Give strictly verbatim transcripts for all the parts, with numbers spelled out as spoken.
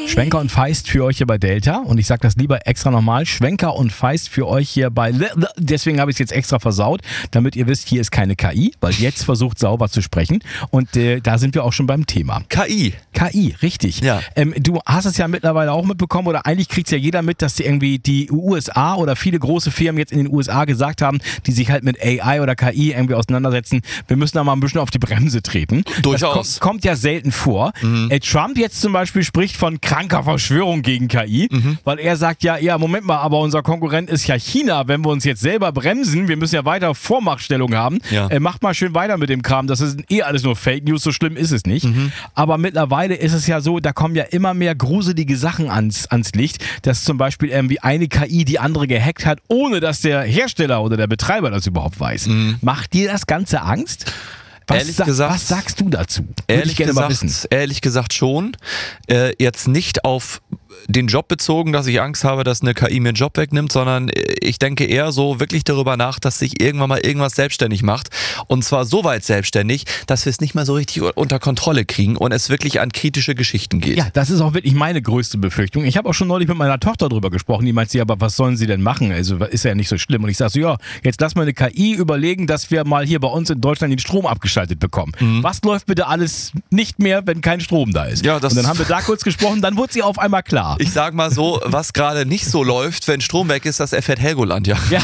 Schwenker und Feist für euch hier bei Delta. Und ich sage das lieber extra nochmal. Schwenker und Feist für euch hier bei... Deswegen habe ich es jetzt extra versaut, damit ihr wisst, hier ist keine K I, weil jetzt versucht sauber zu sprechen. Und äh, da sind wir auch schon beim Thema. K I. K I, richtig. Ja. Ähm, du hast es ja mittlerweile auch mitbekommen, oder eigentlich kriegt es ja jeder mit, dass die irgendwie die U S A oder viele große Firmen jetzt in den U S A gesagt haben, die sich halt mit A I oder K I irgendwie auseinandersetzen, wir müssen da mal ein bisschen auf die Bremse treten. Durchaus. Das kommt, kommt ja selten vor. Mhm. Äh, Trump jetzt zum Beispiel spricht von kranker Verschwörung gegen K I, mhm. weil er sagt ja, ja, Moment mal, aber unser Konkurrent ist ja China, wenn wir uns jetzt selber bremsen, wir müssen ja weiter Vormachtstellung haben, ja. äh, macht mal schön weiter mit dem Kram, das ist eh alles nur Fake News, so schlimm ist es nicht. Mhm. Aber mittlerweile ist es ja so, da kommen ja immer mehr gruselige Sachen ans, ans Licht, dass zum Beispiel irgendwie eine K I die andere gehackt hat, ohne dass der Hersteller oder der Betreiber das überhaupt weiß. Mhm. Macht dir das Ganze Angst? Was, ehrlich gesagt, was sagst du dazu? Würde ehrlich ich gerne gesagt, mal wissen. Ehrlich gesagt schon. Äh, jetzt nicht auf den Job bezogen, dass ich Angst habe, dass eine K I mir einen Job wegnimmt, sondern ich denke eher so wirklich darüber nach, dass sich irgendwann mal irgendwas selbstständig macht. Und zwar so weit selbstständig, dass wir es nicht mehr so richtig unter Kontrolle kriegen und es wirklich an kritische Geschichten geht. Ja, das ist auch wirklich meine größte Befürchtung. Ich habe auch schon neulich mit meiner Tochter drüber gesprochen, die meint sie, aber was sollen sie denn machen? Also ist ja nicht so schlimm. Und ich sage so, ja, jetzt lass mal eine K I überlegen, dass wir mal hier bei uns in Deutschland den Strom abgeschaltet bekommen. Mhm. Was läuft bitte alles nicht mehr, wenn kein Strom da ist? Ja, das und dann haben wir da kurz gesprochen, dann wurde sie auf einmal klar. Ich sag mal so, was gerade nicht so läuft, wenn Strom weg ist, das erfährt Helgoland ja. Ja.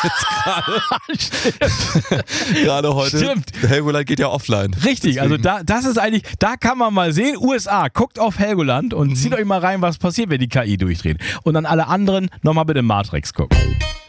gerade. gerade heute. Stimmt. Helgoland geht ja offline. Richtig, also da, das ist eigentlich, da kann man mal sehen, U S A, guckt auf Helgoland und mhm. zieht euch mal rein, was passiert, wenn die K I durchdreht. Und an alle anderen nochmal bitte Matrix gucken.